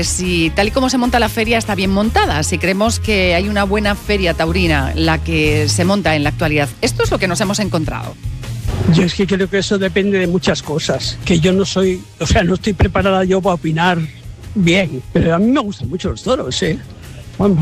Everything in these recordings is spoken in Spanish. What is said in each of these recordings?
Si tal y como se monta la feria está bien montada, si creemos que hay una buena feria taurina la que se monta en la actualidad. Esto es lo que nos hemos encontrado. Yo es que creo que eso depende de muchas cosas, que yo no soy, no estoy preparada yo para opinar bien, pero a mí me gustan mucho los toros, ¿eh? Bueno,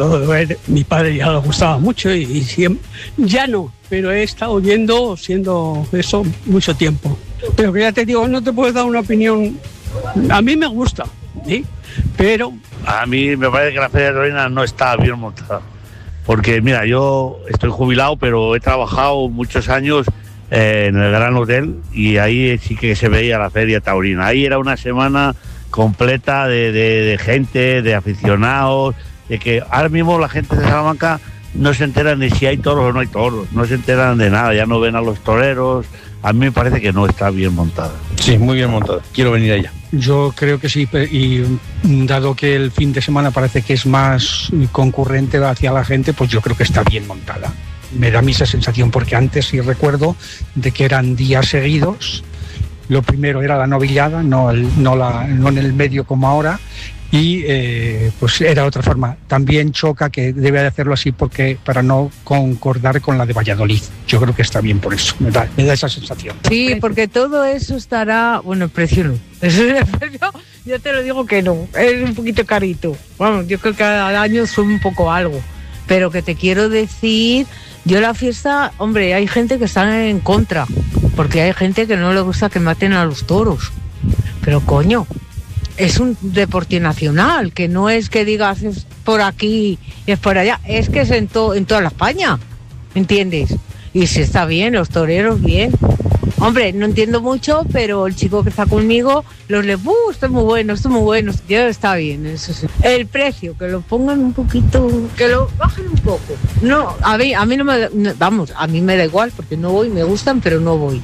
mi padre ya le gustaba mucho y siempre, ya no, pero he estado siendo eso mucho tiempo. Pero que ya te digo, no te puedo dar una opinión, a mí me gusta, ¿sí? Pero... A mí me parece que la feria taurina no está bien montada, porque mira, yo estoy jubilado, pero he trabajado muchos años en el Gran Hotel y ahí sí que se veía la feria taurina. Ahí era una semana completa de gente, de aficionados, de que ahora mismo la gente de Salamanca no se enteran de si hay toros o no hay toros, no se enteran de nada, ya no ven a los toreros. A mí me parece que no está bien montada. Sí, muy bien montada, quiero venir allá. Yo creo que sí, y dado que el fin de semana parece que es más concurrente hacia la gente, pues yo creo que está bien montada. Me da a mí esa sensación, porque antes sí recuerdo de que eran días seguidos. Lo primero era la novillada, no en el medio como ahora, y pues era otra forma. También choca que debe de hacerlo así porque para no concordar con la de Valladolid. Yo creo que está bien por eso, me da esa sensación. Sí, porque todo eso estará, bueno, el precio no. El precio, yo te lo digo que no, es un poquito carito. Bueno, yo creo que cada año sube un poco algo, pero que te quiero decir, yo la fiesta, hombre, hay gente que está en contra, porque hay gente que no le gusta que maten a los toros, pero coño, es un deporte nacional, que no es que digas es por aquí y es por allá, es que es en toda la España, ¿entiendes? Y si está bien, los toreros bien. Hombre, no entiendo mucho, pero el chico que está conmigo esto es muy bueno, ya está bien, eso sí. El precio, que lo pongan un poquito, que lo bajen un poco. No, a mí no me, vamos, a mí me da igual, porque no voy, me gustan, pero no voy.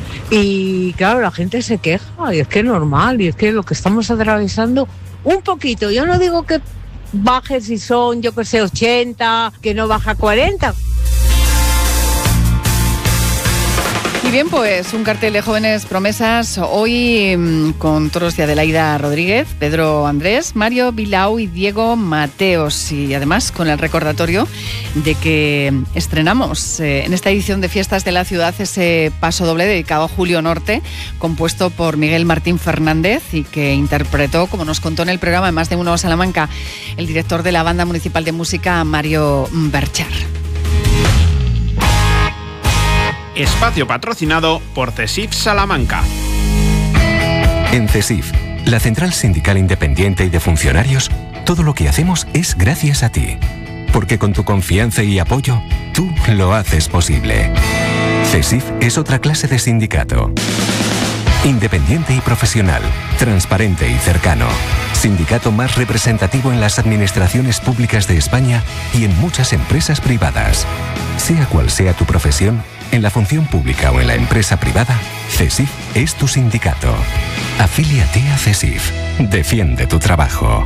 Y claro, la gente se queja, y es que es normal, y es que lo que estamos atravesando, un poquito, yo no digo que baje si son, yo que sé, 80, que no baja 40. Y bien, pues un cartel de jóvenes promesas hoy con toros de Adelaida Rodríguez, Pedro Andrés, Mario Bilao y Diego Mateos. Y además con el recordatorio de que estrenamos en esta edición de Fiestas de la Ciudad ese paso doble dedicado a Julio Norte, compuesto por Miguel Martín Fernández y que interpretó, como nos contó en el programa de Más de Uno Salamanca, el director de la Banda Municipal de Música, Mario Berchar. Espacio patrocinado por CESIF Salamanca. En CESIF, la Central Sindical Independiente y de Funcionarios, todo lo que hacemos es gracias a ti. Porque con tu confianza y apoyo, tú lo haces posible. CESIF es otra clase de sindicato. Independiente y profesional, transparente y cercano. Sindicato más representativo en las administraciones públicas de España y en muchas empresas privadas. Sea cual sea tu profesión, en la función pública o en la empresa privada, CESIF es tu sindicato. Afíliate a CESIF. Defiende tu trabajo.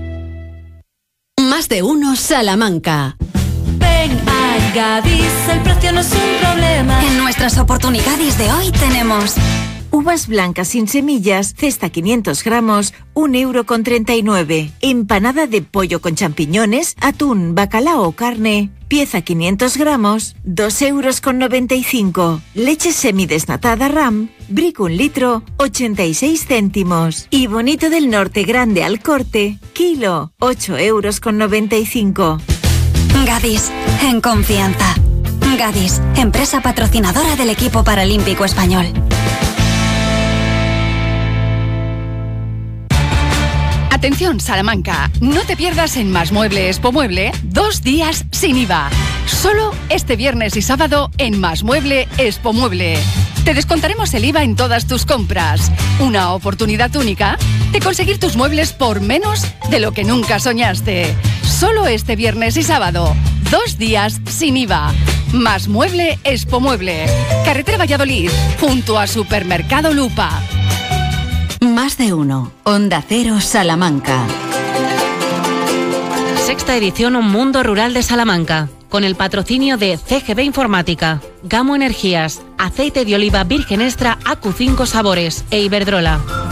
Más de Uno Salamanca. Ven a Gadis, el precio no es un problema. En nuestras oportunidades de hoy tenemos uvas blancas sin semillas, cesta 500 gramos, 1,39 €. Empanada de pollo con champiñones, atún, bacalao o carne, pieza 500 gramos, 2,95 €. Leche semidesnatada Ram, Brick 1 litro, 86 céntimos. Y Bonito del Norte grande al corte, kilo, 8,95 €. Gadis, en confianza. Gadis, empresa patrocinadora del equipo paralímpico español. Atención, Salamanca, no te pierdas en Más Mueble Expo Mueble 2 días sin IVA. Solo este viernes y sábado en Más Mueble Expo Mueble. Te descontaremos el IVA en todas tus compras. Una oportunidad única de conseguir tus muebles por menos de lo que nunca soñaste. Solo este viernes y sábado, 2 días sin IVA. Más Mueble Expo Mueble. Carretera Valladolid, junto a Supermercado Lupa. Más de Uno. Onda Cero Salamanca. Sexta edición Un Mundo Rural de Salamanca, con el patrocinio de CGB Informática, Gamo Energías, Aceite de Oliva Virgen Extra AQ5 Sabores e Iberdrola.